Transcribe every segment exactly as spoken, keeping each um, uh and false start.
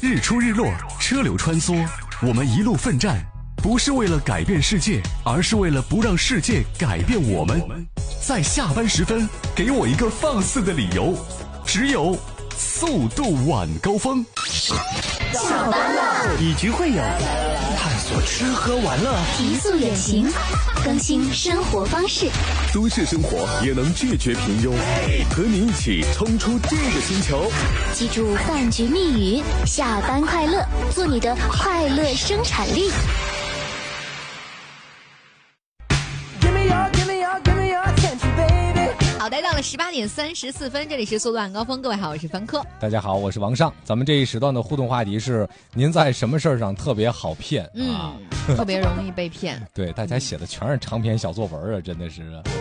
日出日落，车流穿梭，我们一路奋战，不是为了改变世界，而是为了不让世界改变我们。在下班时分，给我一个放肆的理由，只有速度晚高峰。 下班了， 以局会友，探索吃喝玩乐， 提速远行，更新生活方式。 都市生活也能拒绝平庸，和你一起冲出这个星球。 记住饭局密语：下班快乐，做你的快乐生产力。 好的，到了十八点三十四分，这里是速度晚高峰，各位好，我是凡科。 大家好，我是王尚。咱们这一时段的互动话题是：您在什么事儿上特别好骗？ 嗯， 啊、 特别容易被骗。 对，大家写的全是长篇小作文啊，真的是。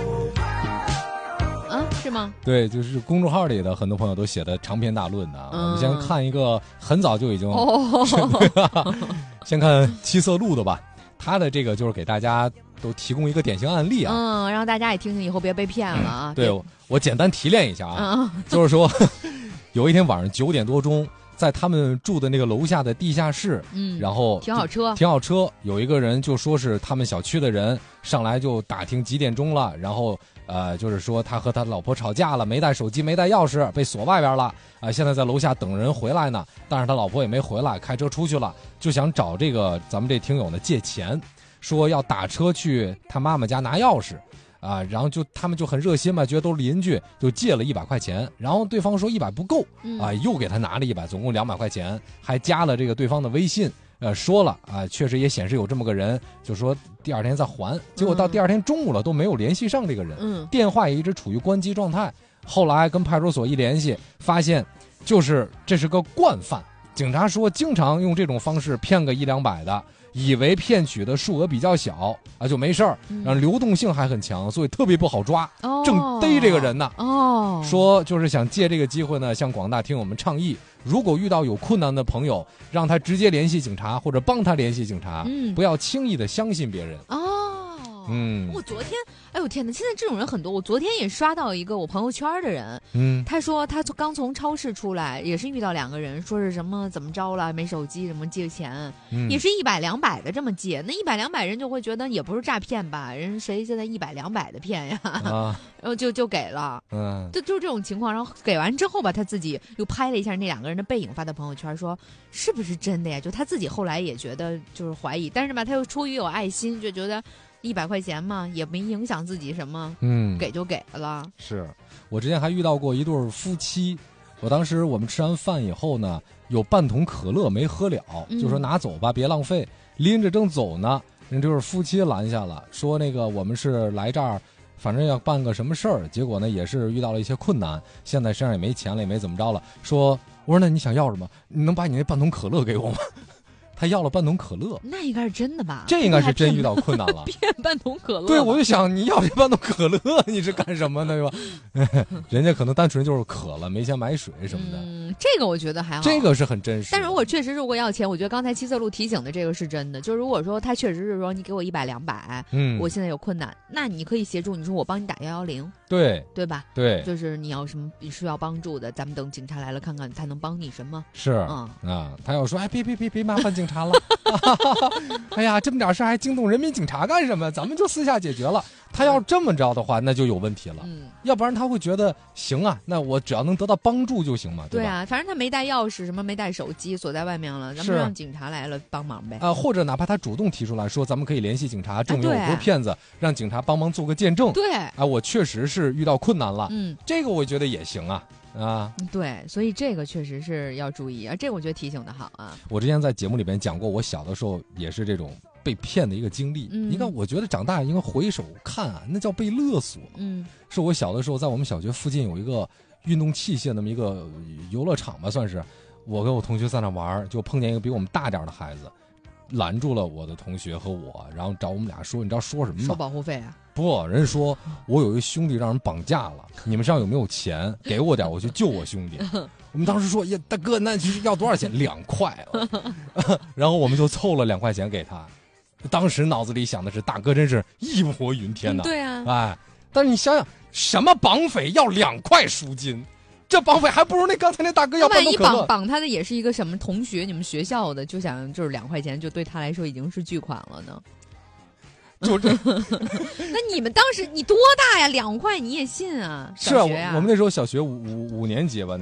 啊，是吗？ 对，就是公众号里的很多朋友都写的长篇大论呢、嗯。我们先看一个很早就已经，哦、先看七色鹿的吧。他的这个就是给大家都提供一个典型案例啊， 嗯，让大家也听听，以后别被骗了啊。 嗯、对，我简单提炼一下啊，嗯、就是说，有一天晚上九点多钟，在他们住的那个楼下的地下室，嗯，然后停好车， 停好车，有一个人就说是他们小区的人上来就打听几点钟了，然后呃，就是说他和他老婆吵架了，没带手机，没带钥匙，被锁外边了啊、呃，现在在楼下等人回来呢，但是他老婆也没回来，开车出去了，就想找这个咱们这听友呢借钱。说要打车去他妈妈家拿钥匙，啊，然后就他们就很热心嘛，觉得都是邻居，就借了一百块钱。然后对方说一百不够，啊，又给他拿了一百，总共两百块钱，还加了这个对方的微信，呃，说了啊，确实也显示有这么个人，就说第二天再还。结果到第二天中午了都没有联系上这个人，嗯，电话也一直处于关机状态。后来跟派出所一联系，发现就是这是个惯犯，警察说经常用这种方式骗个一两百的。以为骗取的数额比较小啊，就没事儿，然后流动性还很强，所以特别不好抓，哦、正逮这个人呢。哦，说就是想借这个机会呢，向广大听友们倡议，如果遇到有困难的朋友，让他直接联系警察或者帮他联系警察，嗯、不要轻易的相信别人。 哦， 嗯， 我昨天，哎呦天哪，现在这种人很多。我昨天也刷到一个我朋友圈的人，嗯，他说他刚从超市出来，也是遇到两个人，说是什么怎么着了，没手机，什么借钱，嗯、也是一百两百的这么借。那一百两百人就会觉得也不是诈骗吧？人谁现在一百两百的骗呀？啊，然后就就给了，嗯，就就这种情况。然后给完之后吧，他自己又拍了一下那两个人的背影，发到朋友圈，说是不是真的呀？就他自己后来也觉得就是怀疑，但是吧，他又出于有爱心，就觉得。一百块钱嘛，也没影响自己什么，嗯，给就给了。 是我之前还遇到过一对夫妻，我当时我们吃完饭以后呢，有半桶可乐没喝了，嗯、就说拿走吧，别浪费。拎着正走呢，人这对夫妻拦下了，说那个我们是来这儿，反正要办个什么事儿，结果呢也是遇到了一些困难，现在身上也没钱了，也没怎么着了。说我说那你想要什么？你能把你那半桶可乐给我吗？他要了半桶可乐， 那应该是真的吧？ 这应该是真遇到困难了。 骗半桶可乐， 对，我就想你要这半桶可乐，你是干什么呢？对吧？人家可能单纯就是渴了，没钱买水什么的。 嗯，这个我觉得还好， 这个是很真实。 但如果确实如果要钱，我觉得刚才七色鹿提醒的这个是真的。就如果说他确实是说你给我一百两百，嗯，我现在有困难，那你可以协助，你说我帮你打幺幺零， 对对吧？ 对， 就是你要什么需要帮助的，咱们等警察来了看看他能帮你什么。 是，嗯啊，他要说哎别别别别麻烦警察了。哎呀，这么点事还惊动人民警察干什么？咱们就私下解决了。他要这么着的话，那就有问题了。嗯，要不然他会觉得行啊，那我只要能得到帮助就行嘛，对吧？ 对啊，反正他没带钥匙，什么没带手机，锁在外面了，咱们让警察来了帮忙呗。 啊、呃，或者哪怕他主动提出来说，咱们可以联系警察，证明我不是骗子，啊、让警察帮忙做个见证。 对， 啊、呃，我确实是遇到困难了。嗯，这个我觉得也行啊。啊， 对，所以这个确实是要注意啊，这个我觉得提醒的好啊。 我之前在节目里边讲过，我小的时候也是这种被骗的一个经历。嗯，你看，我觉得长大应该回首看啊，那叫被勒索。嗯，是我小的时候在我们小学附近有一个运动器械那么一个游乐场吧，算是。我跟我同学在那玩，就碰见一个比我们大点的孩子，拦住了我的同学和我，然后找我们俩说，你知道说什么吗？ 收保护费啊。 不，人说我有一个兄弟让人绑架了，你们身上有没有钱？给我点，我去救我兄弟。我们当时说，呀，大哥，那要多少钱？两块。然后我们就凑了两块钱给他。当时脑子里想的是，大哥真是义薄云天呐、 嗯。对啊， 哎，但是你想想，什么绑匪要两块赎金？ 这绑匪还不如那刚才那大哥要半万一桶可乐。 绑绑他的也是一个什么同学，你们学校的，就想就是两块钱，就对他来说已经是巨款了呢。 就这， 那你们当时你多大呀？两块你也信啊？ 是啊， 小学呀我我们那时候小学五五五年级吧，那。